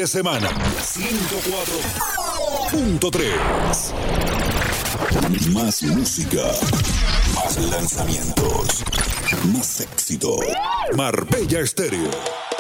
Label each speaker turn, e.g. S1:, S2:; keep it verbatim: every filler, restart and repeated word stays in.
S1: de semana. ciento cuatro punto tres. Más música, más lanzamientos, más éxito. Marbella Estéreo.